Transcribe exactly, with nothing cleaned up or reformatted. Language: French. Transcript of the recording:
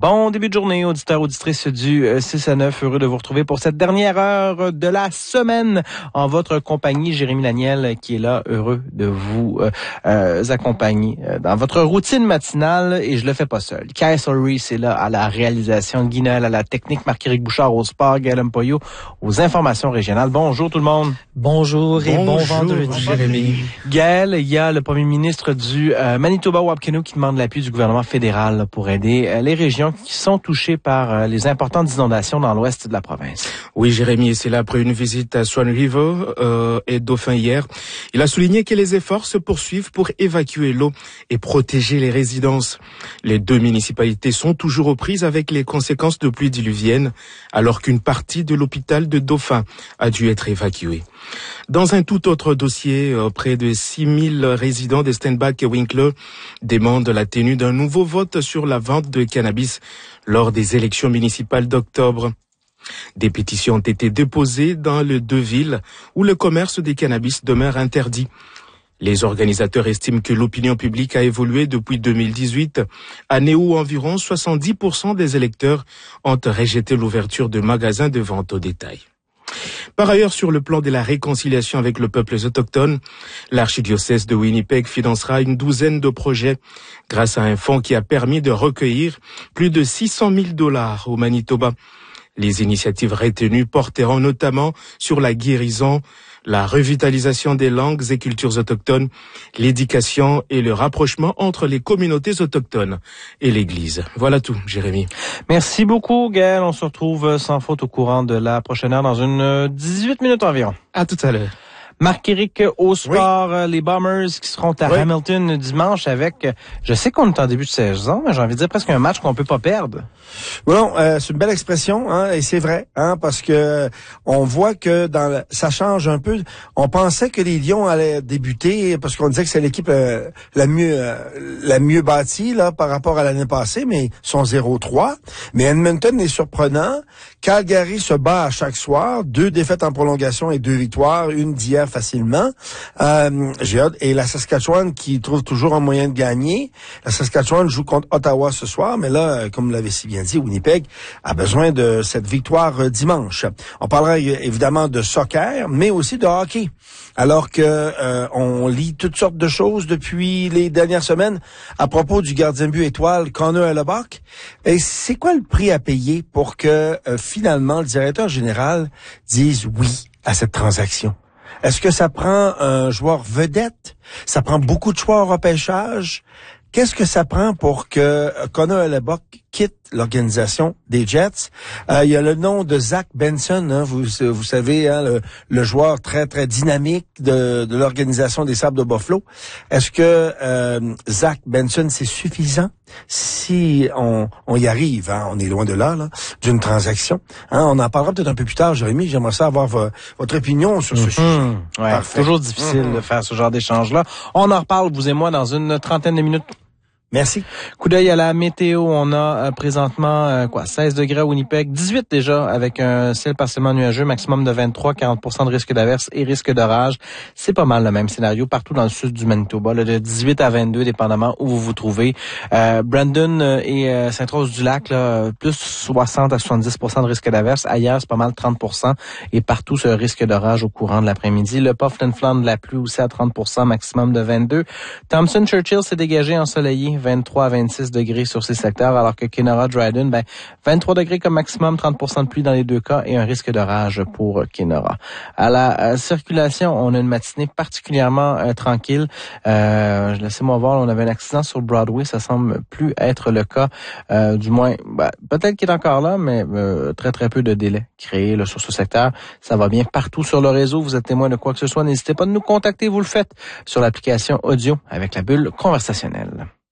Bon début de journée, auditeurs, auditrices du six à neuf. Heureux de vous retrouver pour cette dernière heure de la semaine en votre compagnie. Jérémy Laniel qui est là, heureux de vous euh, euh, accompagner dans votre routine matinale. Et je le fais pas seul. Kay Reese est là à la réalisation, Guy Noël à la technique, Marc-Éric Bouchard au sport, Gaël Mpoyo aux informations régionales. Bonjour tout le monde. Bonjour et Bonjour, bon vendredi, Jérémy. Gaël, il y a le premier ministre du euh, Manitoba-Wapkiano qui demande l'appui du gouvernement fédéral là, pour aider euh, les régions qui sont touchées par euh, les importantes inondations dans l'ouest de la province. Oui, Jérémy, c'est là après une visite à Swan River euh, et Dauphin hier. Il a souligné que les efforts se poursuivent pour évacuer l'eau et protéger les résidences. Les deux municipalités sont toujours aux prises avec les conséquences de pluies diluviennes, alors qu'une partie de l'hôpital de Dauphin a dû être évacuée. Dans un tout autre dossier, euh, près de six mille résidents de Steinbach et Winkler demandent la tenue d'un nouveau vote sur la vente de cannabis lors des élections municipales d'octobre. Des pétitions ont été déposées dans les deux villes où le commerce des cannabis demeure interdit. Les organisateurs estiment que l'opinion publique a évolué depuis deux mille dix-huit, année où environ soixante-dix pour cent des électeurs ont rejeté l'ouverture de magasins de vente au détail. Par ailleurs, sur le plan de la réconciliation avec le peuple autochtone, l'archidiocèse de Winnipeg financera une douzaine de projets grâce à un fonds qui a permis de recueillir plus de six cent mille dollars au Manitoba. Les initiatives retenues porteront notamment sur la guérison, la revitalisation des langues et cultures autochtones, l'éducation et le rapprochement entre les communautés autochtones et l'Église. Voilà tout, Jérémy. Merci beaucoup, Gaël. On se retrouve sans faute au courant de la prochaine heure dans une dix-huit minutes environ. À tout à l'heure. Marc-Éric au sport, oui. Les Bombers qui seront à oui. Hamilton dimanche avec, je sais qu'on est en début de saison, mais j'ai envie de dire presque un match qu'on peut pas perdre. Bon, euh, c'est une belle expression, hein, et c'est vrai, hein, parce que on voit que dans le, ça change un peu. On pensait que les Lions allaient débuter parce qu'on disait que c'est l'équipe euh, la mieux euh, la mieux bâtie là par rapport à l'année passée, mais ils sont zéro trois. Mais Edmonton est surprenant. Calgary se bat à chaque soir, deux défaites en prolongation et deux victoires, une d'hier facilement. Euh, j'ai hâte. Et la Saskatchewan qui trouve toujours un moyen de gagner. La Saskatchewan joue contre Ottawa ce soir, mais là, comme vous l'avez si bien dit, Winnipeg a besoin de cette victoire euh, dimanche. On parlera évidemment de soccer, mais aussi de hockey. Alors que euh, on lit toutes sortes de choses depuis les dernières semaines à propos du gardien de but étoile Connor Hellebuyck. Et c'est quoi le prix à payer pour que euh, finalement le directeur général dise oui à cette transaction? Est-ce que ça prend un joueur vedette? Ça prend beaucoup de choix au repêchage? Qu'est-ce que ça prend pour que Connor Hellebuyck quitte l'organisation des Jets? Euh, il y a le nom de Zach Benson, hein, vous, vous savez, hein, le, le joueur très, très dynamique de, de l'organisation des Sabres de Buffalo. Est-ce que euh, Zach Benson, c'est suffisant si on, on y arrive? Hein, on est loin de là, là d'une transaction. Hein, on en parlera peut-être un peu plus tard, Jérémy. J'aimerais ça avoir vo- votre opinion sur ce mmh, sujet. Ouais, Parfait. Toujours difficile mmh. de faire ce genre d'échange-là. On en reparle, vous et moi, dans une trentaine de minutes. Merci. Coup d'œil à la météo, on a euh, présentement euh, quoi seize degrés à Winnipeg, dix-huit déjà avec un ciel partiellement nuageux, maximum de vingt-trois, quarante pour cent de risque d'averse et risque d'orage. C'est pas mal le même scénario partout dans le sud du Manitoba, là, de dix-huit à vingt-deux dépendamment où vous vous trouvez. Euh, Brandon et euh, Sainte-Rose-du-Lac, là, plus soixante à soixante-dix pour cent de risque d'averse. Ailleurs, c'est pas mal trente pour cent et partout ce risque d'orage au courant de l'après-midi. Le Puffin Flan de la pluie aussi à trente pour cent, maximum de vingt-deux. Thomson-Churchill s'est dégagé ensoleillé, vingt-trois à vingt-six degrés sur ces secteurs, alors que Kenora-Dryden, ben, vingt-trois degrés comme maximum, trente pour cent de pluie dans les deux cas et un risque d'orage pour Kenora. À la euh, circulation, on a une matinée particulièrement euh, tranquille. Euh, laissez-moi voir, on avait un accident sur Broadway, ça semble plus être le cas, euh, du moins, ben, peut-être qu'il est encore là, mais euh, très très peu de délais créés là, sur ce secteur. Ça va bien partout sur le réseau. Vous êtes témoin de quoi que ce soit, n'hésitez pas de nous contacter, vous le faites sur l'application audio avec la bulle conversationnelle.